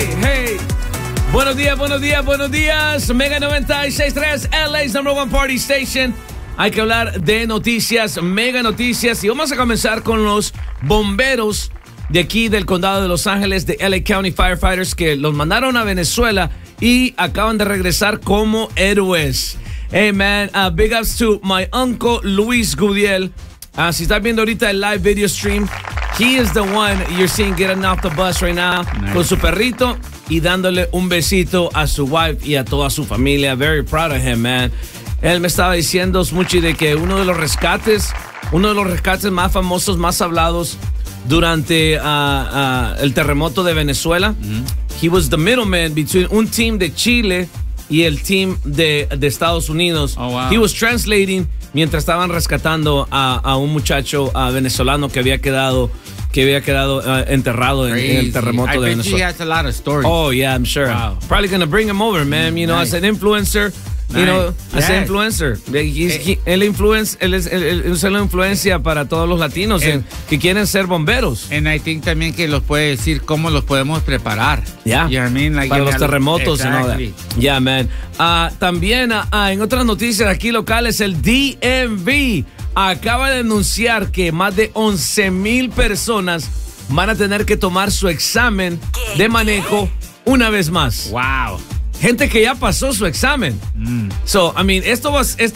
hey. Buenos días, buenos días, buenos días. Mega 96.3, LA's number one party station. Hay que hablar de noticias, mega noticias. Y vamos a comenzar con los bomberos de aquí del condado de Los Ángeles, de LA County Firefighters, que los mandaron a Venezuela y acaban de regresar como héroes. Hey, man, big ups to my uncle Luis Gudiel. Si estás viendo ahorita el live video stream, he is the one you're seeing getting off the bus right now, nice, con su perrito y dándole un besito a su wife y a toda su familia. Very proud of him, man. Él me estaba diciendo, Smuchi, de que uno de los rescates más famosos, más hablados durante el terremoto de Venezuela, he was the middleman between un team de Chile y el team de Estados Unidos. Oh, wow. He was translating mientras estaban rescatando a un muchacho venezolano que había quedado enterrado en el terremoto de Venezuela. He has a lot of stories. Oh, yeah, I'm sure. Wow. Probably going to bring him over, man. You know, nice, as an influencer. Nice. You know, as an influencer. Él es la influencia para todos los latinos que quieren ser bomberos. And I think también que los puede decir cómo los podemos preparar. Yeah. You know what I mean? Like, para los terremotos. Exactly. And all that. Yeah, man. También en otras noticias aquí locales, el DMV acaba de anunciar que más de 11,000 personas van a tener que tomar su examen de manejo una vez más. Wow. Gente que ya pasó su examen. So, I mean, esto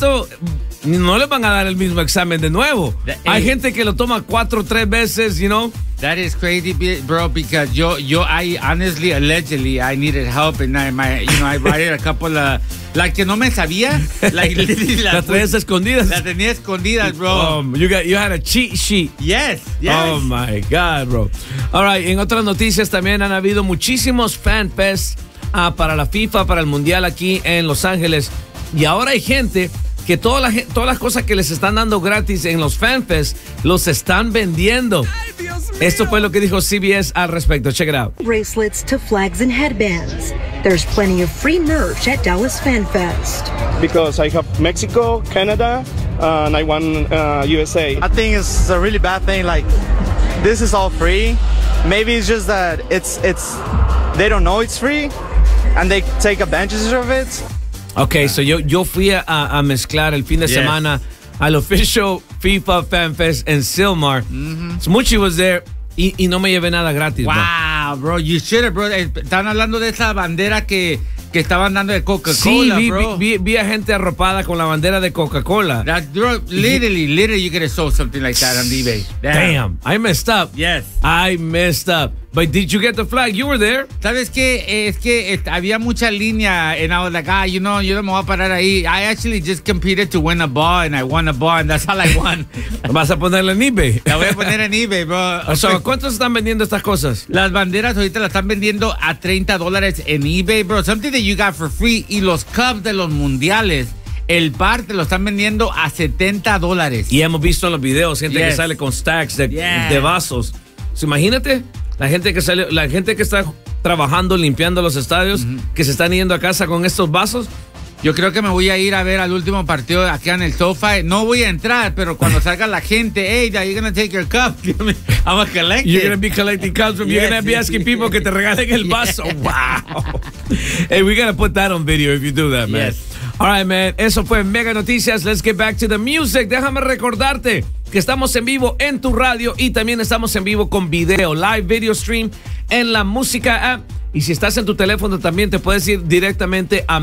no les van a dar el mismo examen de nuevo. Hay gente que lo toma 4 o 3 veces, you know. That is crazy, bro, because I honestly, allegedly, I needed help, and I wrote a couple of, like, que no me sabía, like, las tenías escondidas. Las tenía escondidas, bro. You had a cheat sheet. Yes. Oh, my God, bro. All right, en otras noticias también han habido muchísimos fan fests para la FIFA, para el Mundial aquí en Los Ángeles. Y ahora hay gente que todas las cosas que les están dando gratis en los FanFest los están vendiendo. Ay, Dios mío. Esto fue lo que dijo CBS al respecto. Check it out. Bracelets to flags and headbands. There's plenty of free merch at Dallas FanFest. Because I have Mexico, Canada, and I want USA. I think it's a really bad thing. Like, this is all free. Maybe it's just that it's they don't know it's free and they take advantage of it. Okay, so yo fui a mezclar el fin de semana al official FIFA Fan Fest en Silmar. Smuchi was there y no me llevé nada gratis. Wow, bro, you should have, bro. Estaban hablando de esa bandera que estaban dando de Coca-Cola, sí, bro. Vi a gente arropada con la bandera de Coca-Cola. Bro, literally, you could have sold something like that on eBay. Damn, I messed up. Yes. I messed up. But did you get the flag? You were there. ¿Sabes qué? Es que había mucha línea, and I was like, yo no me voy a parar ahí. I actually just competed to win a ball, and I won a ball, and that's all I won. ¿Vas a ponerla en eBay? La voy a poner en eBay, bro. O sea, ¿cuántos están vendiendo estas cosas? Las banderas ahorita las están vendiendo a $30 en eBay, bro. Something that you got for free. Y los cups de los mundiales, el par te lo están vendiendo a $70. Y hemos visto en los videos gente que sale con stacks de vasos. So, imagínate la gente que está trabajando limpiando los estadios, que se están yendo a casa con estos vasos. Yo creo que me voy a ir a ver al último partido aquí en el SoFi. No voy a entrar, pero cuando salga la gente, hey, you're going to take your cup. I'm going to collect it. You're going to be collecting cups. You're going to be asking people que te regalen el vaso. Wow. Hey, we got to put that on video if you do that, man. Yes. All right, man. Eso fue Mega Noticias. Let's get back to the music. Déjame recordarte que estamos en vivo en tu radio y también estamos en vivo con video, live video stream en la música app. Y si estás en tu teléfono también te puedes ir directamente a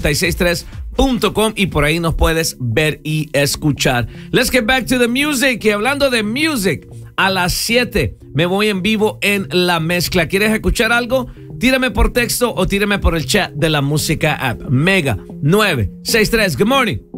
mega963.com y por ahí nos puedes ver y escuchar. Let's get back to the music. Y hablando de music, a las 7 me voy en vivo en La Mezcla. ¿Quieres escuchar algo? Tírame por texto o tírame por el chat de la música app. Mega 963. Good morning.